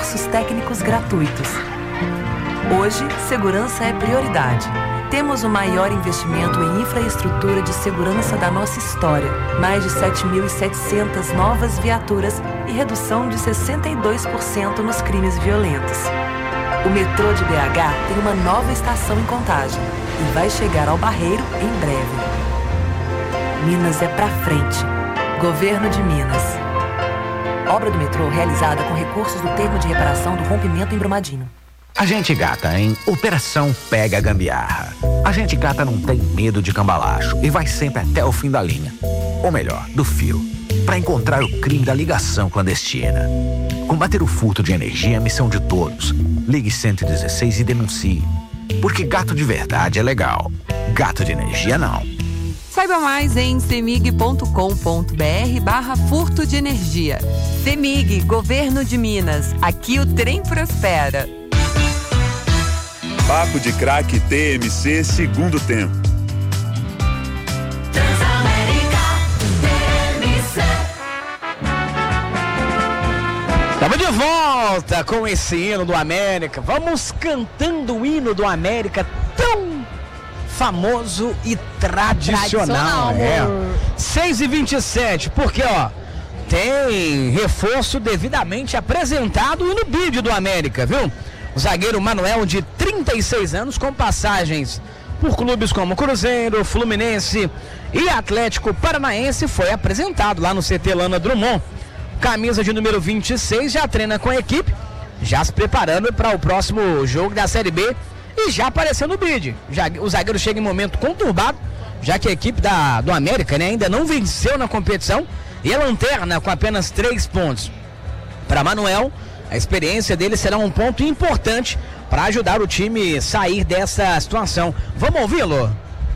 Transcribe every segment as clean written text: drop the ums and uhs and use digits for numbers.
cursos técnicos gratuitos. Hoje, segurança é prioridade. Temos o maior investimento em infraestrutura de segurança da nossa história. Mais de 7.700 novas viaturas e redução de 62% nos crimes violentos. O metrô de BH tem uma nova estação em Contagem e vai chegar ao Barreiro em breve. Minas é pra frente. Governo de Minas. Obra do metrô realizada com recursos do termo de reparação do rompimento em Brumadinho. A gente gata em Operação Pega a Gambiarra. A gente gata não tem medo de cambalacho e vai sempre até o fim da linha. Ou melhor, do fio. Para encontrar o crime da ligação clandestina. Combater o furto de energia é a missão de todos. Ligue 116 e denuncie. Porque gato de verdade é legal. Gato de energia não. Saiba mais em cemig.com.br/furto de energia. Cemig, Governo de Minas. Aqui o trem prospera. Papo de Craque TMC segundo tempo. Estamos de volta com esse hino do América. Vamos cantando o hino do América tão famoso e tradicional. 6h27, porque tem reforço devidamente apresentado e no bid do América, viu? O zagueiro Manuel, de 36 anos, com passagens por clubes como Cruzeiro, Fluminense e Atlético Paranaense, foi apresentado lá no CT Lana Drummond. Camisa de número 26, já treina com a equipe, já se preparando para o próximo jogo da Série B e já apareceu no bid. O zagueiro chega em momento conturbado, já que a equipe do América, né, ainda não venceu na competição e é lanterna com apenas 3 pontos. Para Manuel, a experiência dele será um ponto importante para ajudar o time a sair dessa situação. Vamos ouvi-lo?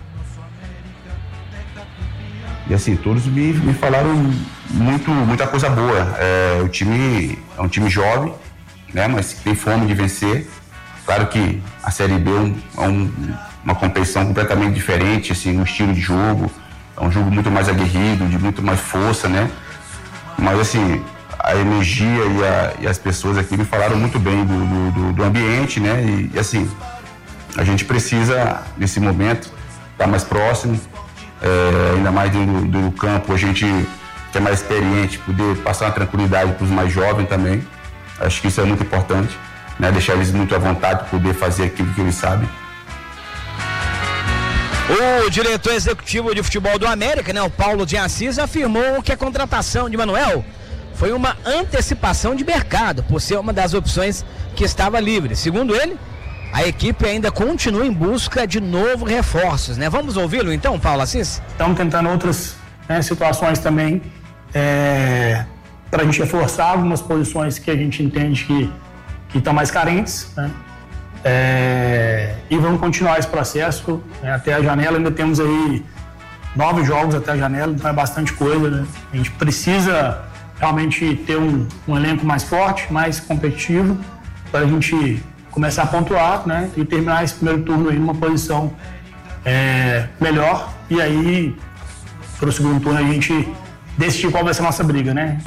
E assim, todos me falaram muita coisa boa. O time é um time jovem, né, mas que tem fome de vencer. Claro que a Série B é uma competição completamente diferente, assim, no estilo de jogo. É um jogo muito mais aguerrido, de muito mais força, né? Mas assim, a energia e as pessoas aqui me falaram muito bem do ambiente, né? E assim, a gente precisa, nesse momento, estar mais próximo, ainda mais dentro do campo, a gente que é mais experiente, poder passar uma tranquilidade para os mais jovens também. Acho que isso é muito importante, né? Deixar eles muito à vontade para poder fazer aquilo que eles sabem. O diretor executivo de futebol do América, né, o Paulo de Assis, afirmou que a contratação de Manuel foi uma antecipação de mercado, por ser uma das opções que estava livre. Segundo ele, a equipe ainda continua em busca de novos reforços, né? Vamos ouvi-lo então, Paulo Assis? Estamos tentando outras, né, situações também, para a gente reforçar algumas posições que a gente entende que estão mais carentes, né? E vamos continuar esse processo, né, até a janela. Ainda temos aí 9 jogos até a janela, então é bastante coisa, né? A gente precisa realmente ter um elenco mais forte, mais competitivo, para a gente começar a pontuar, né, e terminar esse primeiro turno aí numa posição melhor, e aí para o segundo turno a gente decidir qual vai ser a nossa briga, né?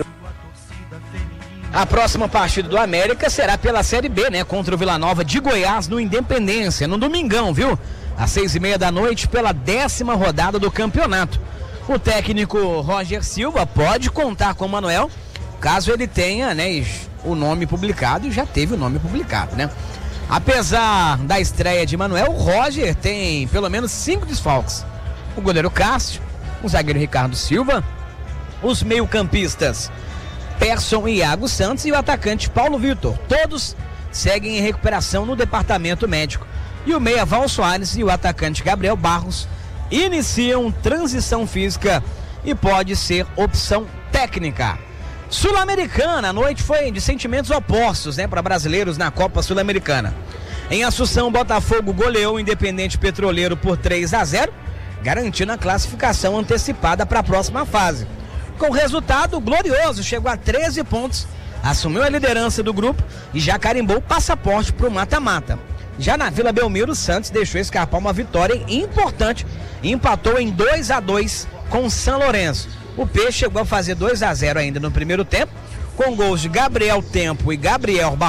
A próxima partida do América será pela Série B, né? Contra o Vila Nova de Goiás no Independência, no domingão, viu? Às 6h30 da noite, pela 10ª rodada do campeonato. O técnico Roger Silva pode contar com o Manuel, caso ele tenha, né, o nome publicado, e já teve o nome publicado, né? Apesar da estreia de Manuel, o Roger tem pelo menos 5 desfalques. O goleiro Cássio, o zagueiro Ricardo Silva, os meio-campistas Persson e Iago Santos e o atacante Paulo Vitor. Todos seguem em recuperação no departamento médico. E o meia Val Soares e o atacante Gabriel Barros iniciam transição física e pode ser opção técnica. Sul-Americana, a noite foi de sentimentos opostos, né, para brasileiros na Copa Sul-Americana. Em Assunção, o Botafogo goleou o Independente Petroleiro por 3-0, garantindo a classificação antecipada para a próxima fase. Com o resultado, o Glorioso chegou a 13 pontos, assumiu a liderança do grupo e já carimbou o passaporte para o mata-mata. Já na Vila Belmiro, o Santos deixou escapar uma vitória importante e empatou em 2-2 com o São Lourenço. O Peixe chegou a fazer 2-0 ainda no primeiro tempo, com gols de Gabriel Tempo e Gabriel